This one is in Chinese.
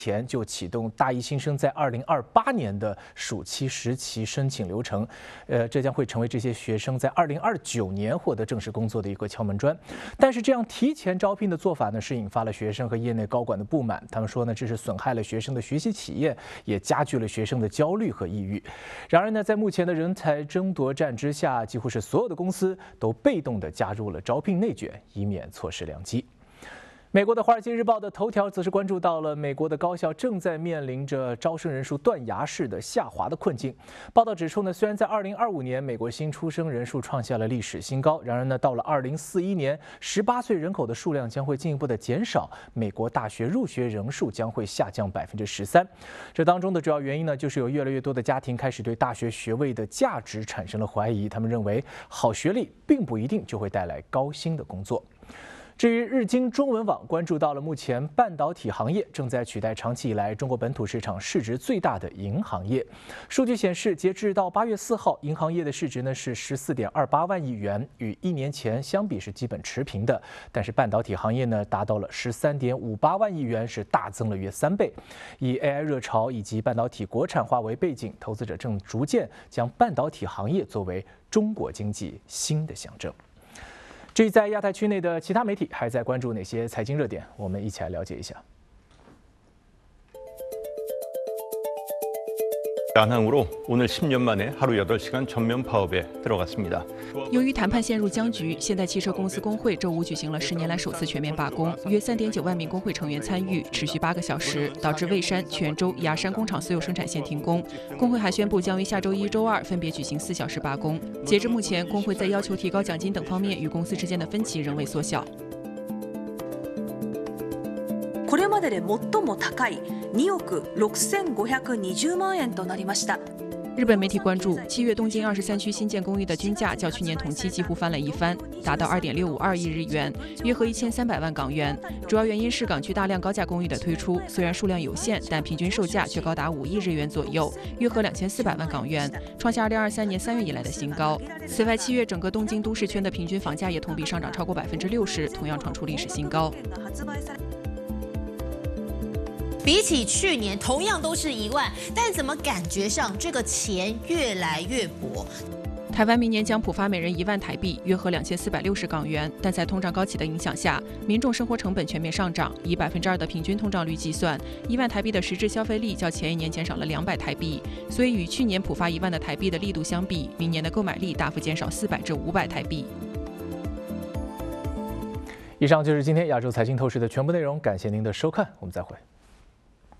前就启动大一新生在2028年的暑期实习申请流程，这将会成为这些学生在2029年获得正式工作的一个敲门砖。但是这样提前招聘的做法呢，是引发了学生和业内高管的不满。他们说呢，这是损害了学生的学习体验，也加剧了学生的焦虑和抑郁。然而呢，在目前的人才争夺战之下，几乎是所有的公司都被动地加入了招聘内卷，以免错失良机。美国的《华尔街日报》的头条则是关注到了美国的高校正在面临着招生人数断崖式的下滑的困境。报道指出呢，虽然在2025年美国新出生人数创下了历史新高，然而呢，到了2041年，18岁人口的数量将会进一步的减少，美国大学入学人数将会下降13%。这当中的主要原因呢，就是有越来越多的家庭开始对大学学位的价值产生了怀疑，他们认为好学历并不一定就会带来高薪的工作。至于日经中文网关注到了目前半导体行业正在取代长期以来中国本土市场市值最大的银行业。数据显示，截至到8月4号，银行业的市值呢是14.28万亿元，与1年前相比是基本持平的。但是半导体行业呢达到了13.58万亿元，是大增了约3倍。以 AI 热潮以及半导体国产化为背景，投资者正逐渐将半导体行业作为中国经济新的象征。至于在亚太区内的其他媒体还在关注哪些财经热点，我们一起来了解一下。 양항으로 오늘 10년 만에 하루 8시간 전면 파업에 들어갔습니다. 由于谈判陷入僵局，现代汽车公司工会周五举行了10年来首次全面罢工，约3.9万名工会成员参与，持续8个小时，导致蔚山、泉州、雅山工厂所有生产线停工。工会还宣布将于下周1、周2分别举行4小时罢工。截至目前，工会在要求提高奖金等方面与公司之间的分歧仍未缩小。 これまでで最も高い2億6520万円となりました。 日本媒体关注，7月东京23区新建公寓的均价较去年同期几乎翻了一番，达到2.652亿日元，约合1300万港元。主要原因是港区大量高价公寓的推出，虽然数量有限，但平均售价却高达5亿日元左右，约合2400万港元，创下2023年3月以来的新高。此外，7月整个东京都市圈的平均房价也同比上涨超过60%，同样创出历史新高。 比起去年同样都是1万，但怎么感觉上这个钱越来越薄？ 台湾明年将普发每人1万台币，约合2460港元。但在通胀高企的影响下，民众生活成本全面上涨。以2%的平均通胀率计算，1万台币的实质消费力较前一年减少了200台币。所以与去年普发1万的台币的力度相比，明年的购买力大幅减少400至500台币。 以上就是今天亚洲财经透视的全部内容，感谢您的收看，我们再会。